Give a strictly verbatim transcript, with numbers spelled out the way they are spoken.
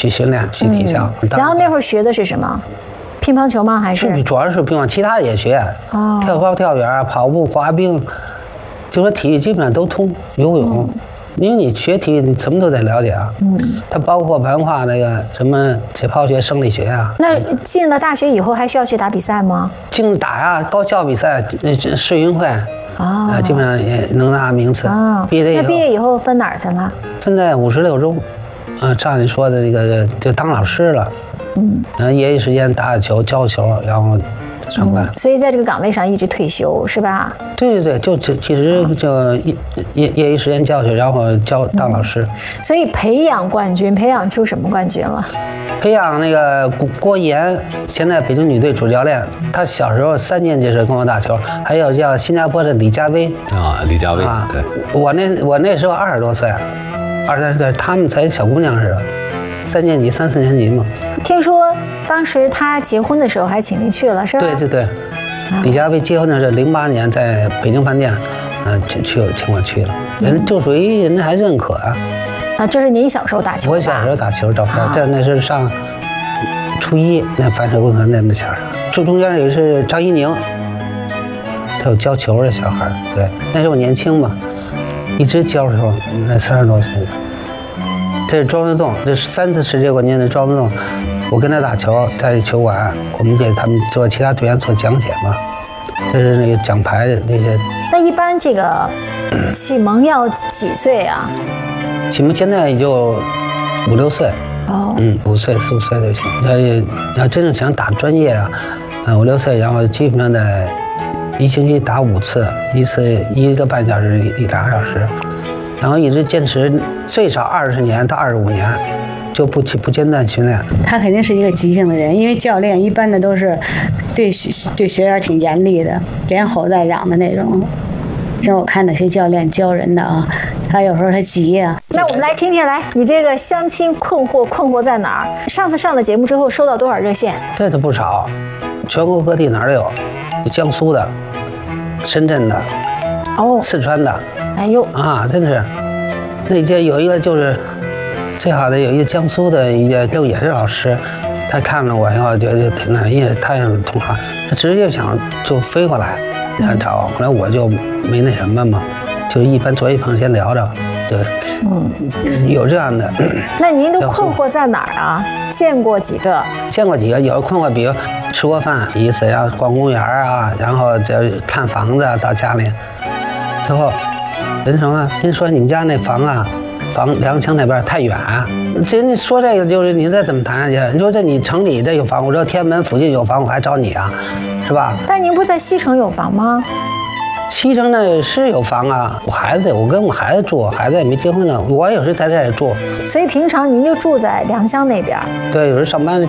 去训练去体校。 嗯、然后那会儿学的是什么？乒乓球吗？还是？ 主要是乒乓，其他也学。哦。跳高、跳远、跑步、滑冰，就说体育基本上都通，游泳。嗯，因为你学体育，你什么都得了解啊。嗯。它包括文化那个什么解剖学、生理学啊。 那进了大学以后还需要去打比赛吗？ 进打呀，高校比赛，那世运会。啊、哦，基本上也能拿名次。啊、哦，毕业以后， 那毕业以后分哪儿去了？ 分在五十六中，啊，照你说的这个就当老师了。嗯，然后业余时间打打球、教球，然后上班、 嗯。所以在这个岗位上一直退休是吧？ 对对对，就就其实就业业余时间教学，然后教当老师、嗯。 所以培养冠军，培养出什么冠军了？ 培养那个郭郭岩，现在北京女队主教练。他小时候三年级时跟我打球，还有叫新加坡的李佳薇啊，李佳薇啊，对。 我那我那时候二十多岁，二三十岁，他们才小姑娘似的，三年级、三四年级嘛。 听说当时他结婚的时候还请您去了，是吧？ 对对对，李佳薇结婚的是零八年在北京饭店，嗯、呃，去去请我去了，人就属于人家还认可啊。 啊，这是您小时候打球？ 我小时候打球照片，这、啊、那是上初一那反射工程那那前儿，最中间也是张怡宁，他有教球的小孩，对，那时候我年轻嘛，一直教球，那三十多岁。这是庄子栋，这是三次世界冠军的庄子栋，我跟他打球，在球馆，我们给他们做其他队员做讲解嘛，这是那个奖牌的那些。 那一般这个启蒙要几岁啊？ 启蒙现在也就五六岁，哦，嗯，五岁四五岁就行。要要真正想打专业啊，嗯，五六岁，然后基本上得一星期打五次，一次一个半小时，一俩小时，然后一直坚持最少二十年到二十五年，就不不间断训练。 他肯定是一个急性的人，因为教练一般的都是对对学员挺严厉的，连吼带嚷的那种。让我看那些教练教人的啊，他有时候他急呀、啊。 那我们来听听，来，你这个相亲困惑困惑在哪儿？上次上了节目之后收到多少热线？ 这都不少，全国各地哪儿都有，有江苏的、深圳的，哦，四川的， 哎呦啊，真是，那届有一个就是最好的，有一个江苏的一个就也是老师，他看了我以后觉得挺难，因为他也是同行，他直接想就飞过来。来找我，后来我就没那什么嘛，就一般坐一旁先聊着，对，嗯，有这样的。 那您都困惑在哪儿啊？见过几个？ 见过几个，有的困惑，比如吃过饭一次，然后逛公园啊，然后再看房子啊，到家里，最后人什么？您说你们家那房啊，房梁墙那边太远、啊，这你说这个就是你再怎么谈下去？你说这你城里这有房，我这天安门附近有房，我还找你啊？是吧？ 但您不是在西城有房吗？ 西城那是有房啊，我孩子，我跟我孩子住，孩子也没结婚呢，我有时在这里住。 所以平常您就住在良乡那边？ 对，有时上班